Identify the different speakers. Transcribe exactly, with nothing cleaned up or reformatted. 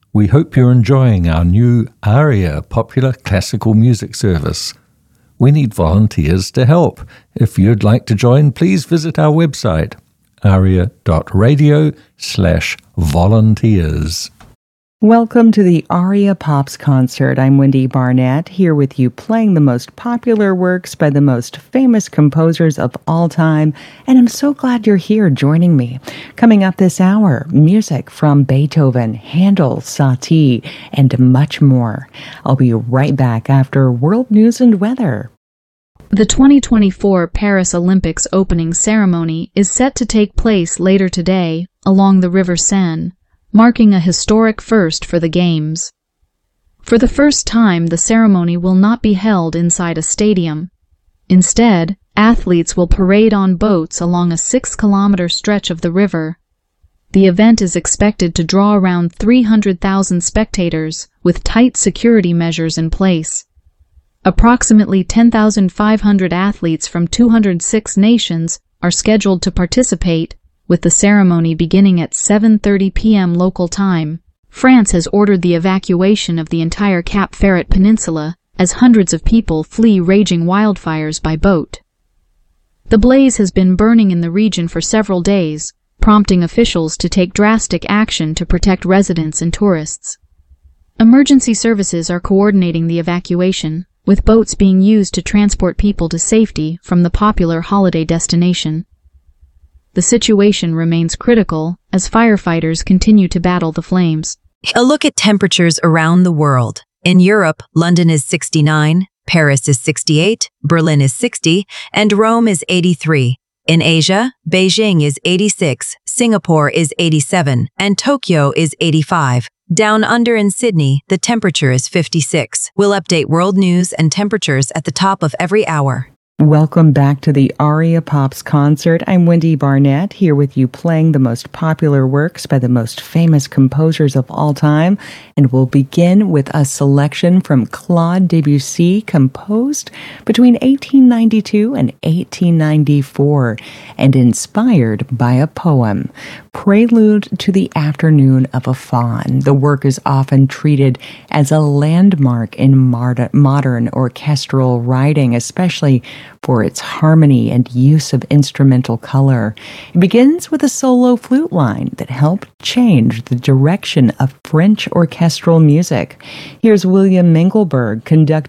Speaker 1: We hope you're enjoying our new ARIA popular classical music service. We need volunteers to help. If you'd like to join, please visit our website, aria.radio slash volunteers.
Speaker 2: Welcome to the Aria Pops concert. I'm Wendy Barnett, here with you playing the most popular works by the most famous composers of all time, and I'm so glad you're here joining me. Coming up this hour, music from Beethoven, Handel, Satie, and much more. I'll be right back after world news and weather.
Speaker 3: The twenty twenty-four Paris Olympics opening ceremony is set to take place later today along the River Seine, marking a historic first for the Games. For the first time, the ceremony will not be held inside a stadium. Instead, athletes will parade on boats along a six-kilometer stretch of the river. The event is expected to draw around three hundred thousand spectators, with tight security measures in place. Approximately ten thousand five hundred athletes from two hundred six nations are scheduled to participate, with the ceremony beginning at seven thirty p.m. local time. France has ordered the evacuation of the entire Cap Ferret Peninsula as hundreds of people flee raging wildfires by boat. The blaze has been burning in the region for several days, prompting officials to take drastic action to protect residents and tourists. Emergency services are coordinating the evacuation, with boats being used to transport people to safety from the popular holiday destination. The situation remains critical as firefighters continue to battle the flames.
Speaker 4: A look at temperatures around the world. In Europe, London is sixty-nine, Paris is sixty-eight, Berlin is sixty, and Rome is eighty-three. In Asia, Beijing is eighty-six, Singapore is eighty-seven, and Tokyo is eighty-five. Down under in Sydney, the temperature is fifty-six. We'll update world news and temperatures at the top of every hour.
Speaker 2: Welcome back to the Aria Pops concert. I'm Wendy Barnett, here with you playing the most popular works by the most famous composers of all time. And we'll begin with a selection from Claude Debussy, composed between eighteen ninety-two and eighteen ninety-four, and inspired by a poem, Prelude to the Afternoon of a Faun. The work is often treated as a landmark in modern orchestral writing, especially for its harmony and use of instrumental color. It begins with a solo flute line that helped change the direction of French orchestral music. Here's William Mengelberg conducting